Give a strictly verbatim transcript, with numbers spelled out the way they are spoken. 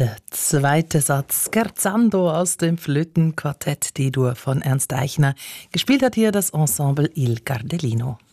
Der zweite Satz, Scherzando aus dem Flötenquartett D-Dur von Ernst Eichner. Gespielt hat hier das Ensemble Il Cardellino.